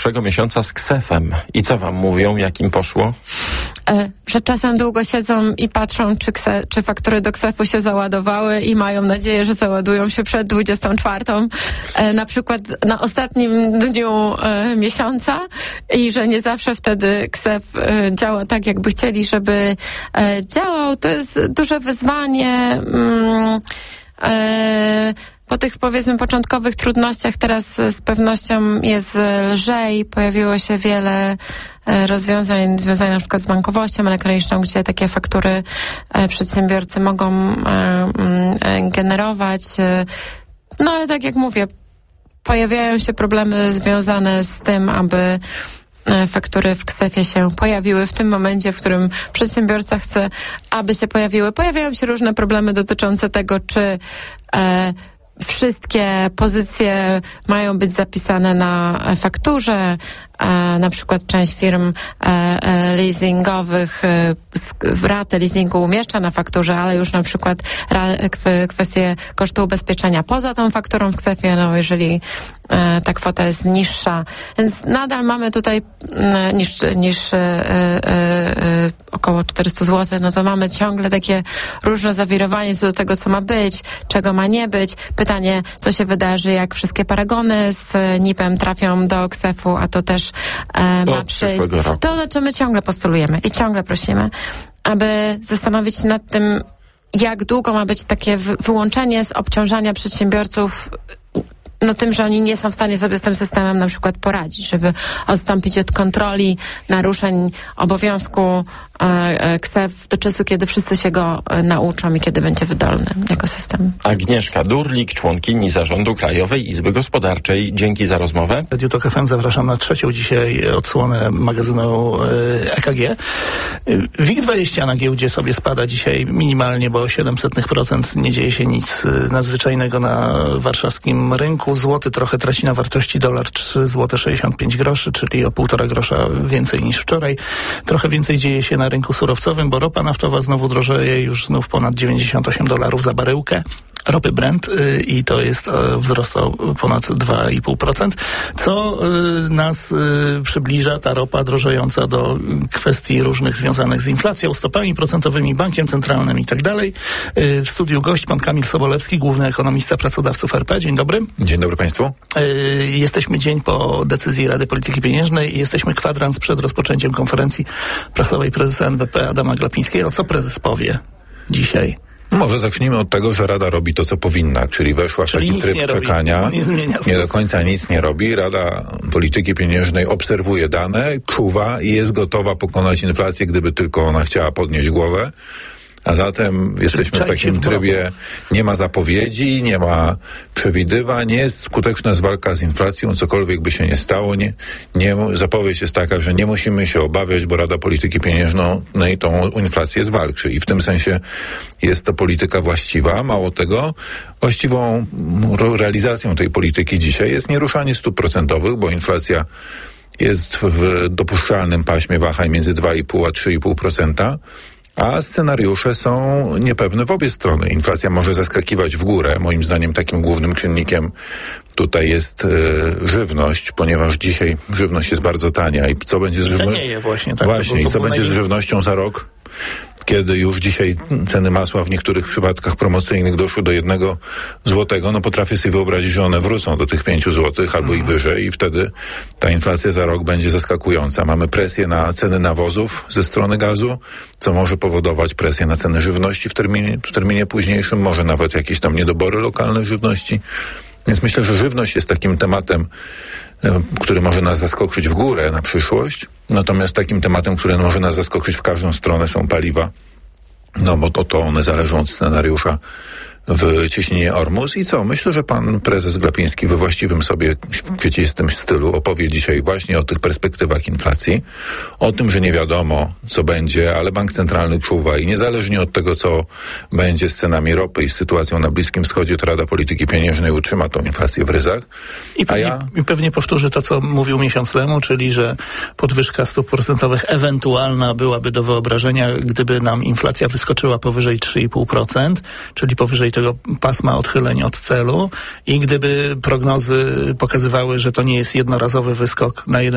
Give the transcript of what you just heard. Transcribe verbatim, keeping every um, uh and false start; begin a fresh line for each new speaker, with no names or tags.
zeszłego miesiąca z ksefem. I co wam mówią, jak im poszło?
E, że czasem długo siedzą i patrzą, czy, kse, czy faktury do ksefu się załadowały i mają nadzieję, że załadują się przed dwudziestą czwartą, e, na przykład na ostatnim dniu e, miesiąca i że nie zawsze wtedy ksef e, działa tak, jakby chcieli, żeby e, działał. To jest duże wyzwanie. Mm, e, Po tych, powiedzmy, początkowych trudnościach teraz z pewnością jest lżej. Pojawiło się wiele rozwiązań związanych na przykład z bankowością elektroniczną, gdzie takie faktury przedsiębiorcy mogą generować. No ale tak jak mówię, pojawiają się problemy związane z tym, aby faktury w ksefie się pojawiły w tym momencie, w którym przedsiębiorca chce, aby się pojawiły. Pojawiają się różne problemy dotyczące tego, czy e, wszystkie pozycje mają być zapisane na fakturze. E, na przykład część firm e, e, leasingowych e, ratę leasingu umieszcza na fakturze, ale już na przykład ra, kw, kwestie kosztu ubezpieczenia poza tą fakturą w ksefie, no jeżeli e, ta kwota jest niższa. Więc nadal mamy tutaj e, niż, niż e, e, e, około czterysta złotych, no to mamy ciągle takie różne zawirowanie co do tego, co ma być, czego ma nie być. Pytanie, co się wydarzy, jak wszystkie paragony z N I P-em trafią do ksefu, a to też e, ma przyjść. To, na czym my ciągle postulujemy i ciągle prosimy, aby zastanowić się nad tym, jak długo ma być takie wy- wyłączenie z obciążania przedsiębiorców no tym, że oni nie są w stanie sobie z tym systemem na przykład poradzić, żeby odstąpić od kontroli naruszeń obowiązku e, ksef do czasu, kiedy wszyscy się go e, nauczą i kiedy będzie wydolny jako system.
Agnieszka Durlik, członkini Zarządu Krajowej Izby Gospodarczej. Dzięki za rozmowę.
Radio Tok F M zapraszam na trzecią dzisiaj odsłonę magazynu E K G. WIG dwadzieścia na giełdzie sobie spada dzisiaj minimalnie, bo o siedem procent procent nie dzieje się nic nadzwyczajnego na warszawskim rynku. Złoty trochę traci na wartości, dolar trzy złote sześćdziesiąt pięć groszy, czyli o półtora grosza więcej niż wczoraj. Trochę więcej dzieje się na rynku surowcowym, bo ropa naftowa znowu drożeje, już znów ponad dziewięćdziesiąt osiem dolarów za baryłkę ropy Brent y, i to jest y, wzrost o ponad dwa i pół procent, co y, nas y, przybliża, ta ropa drożejąca, do kwestii różnych związanych z inflacją, stopami procentowymi, bankiem centralnym i tak dalej. Y, w studiu gość pan Kamil Sobolewski, główny ekonomista pracodawców R P. Dzień dobry.
Dzień dobry Państwu.
Y, jesteśmy dzień po decyzji Rady Polityki Pieniężnej i jesteśmy kwadrans przed rozpoczęciem konferencji prasowej prezesa N B P Adama Glapińskiego. Co prezes powie dzisiaj?
Może zacznijmy od tego, że Rada robi to, co powinna, czyli weszła w
czyli
taki tryb czekania.
Nie, zmienia
nie do końca nic nie robi. Rada Polityki Pieniężnej obserwuje dane, czuwa i jest gotowa pokonać inflację, gdyby tylko ona chciała podnieść głowę. A zatem jesteśmy w takim trybie, nie ma zapowiedzi, nie ma przewidywań, nie jest skuteczna walka z inflacją, cokolwiek by się nie stało. Nie, nie, zapowiedź jest taka, że nie musimy się obawiać, bo Rada Polityki Pieniężnej tą inflację zwalczy i w tym sensie jest to polityka właściwa. Mało tego, właściwą realizacją tej polityki dzisiaj jest nieruszanie stóp procentowych, bo inflacja jest w dopuszczalnym paśmie wahań między dwa i pół a trzy i pół procent. A scenariusze są niepewne w obie strony. Inflacja może zaskakiwać w górę. Moim zdaniem takim głównym czynnikiem tutaj jest e, żywność, ponieważ dzisiaj żywność jest bardzo tania. I co będzie z żywnością?
Tanieje właśnie. Tak,
właśnie. I co będzie z żywnością za rok? Kiedy już dzisiaj ceny masła w niektórych przypadkach promocyjnych doszły do jednego złotego, no potrafię sobie wyobrazić, że one wrócą do tych pięciu złotych albo i wyżej i wtedy ta inflacja za rok będzie zaskakująca. Mamy presję na ceny nawozów ze strony gazu, co może powodować presję na ceny żywności w terminie, w terminie późniejszym, może nawet jakieś tam niedobory lokalnej żywności. Więc myślę, że żywność jest takim tematem, który może nas zaskoczyć w górę na przyszłość. Natomiast takim tematem, który może nas zaskoczyć w każdą stronę, są paliwa. No bo to, to one zależą od scenariusza w cieśninie Ormus. I co? Myślę, że pan prezes Glapiński we właściwym sobie kwiecistym stylu opowie dzisiaj właśnie o tych perspektywach inflacji, o tym, że nie wiadomo, co będzie, ale bank centralny czuwa i niezależnie od tego, co będzie z cenami ropy i z sytuacją na Bliskim Wschodzie, to Rada Polityki Pieniężnej utrzyma tą inflację w ryzach.
I pewnie, A ja... i pewnie powtórzy to, co mówił miesiąc temu, czyli, że podwyżka stóp procentowych ewentualna byłaby do wyobrażenia, gdyby nam inflacja wyskoczyła powyżej trzy i pół procent, czyli powyżej tego pasma odchyleń od celu i gdyby prognozy pokazywały, że to nie jest jednorazowy wyskok na jeden